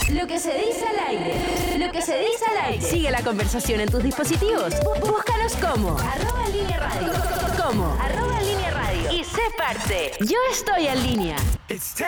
Lo que se dice al aire. Lo que se dice al aire. Sigue la conversación en tus dispositivos. Búscanos como @línea radio. Como @línea radio. Y sé parte. Yo estoy en línea. It's 10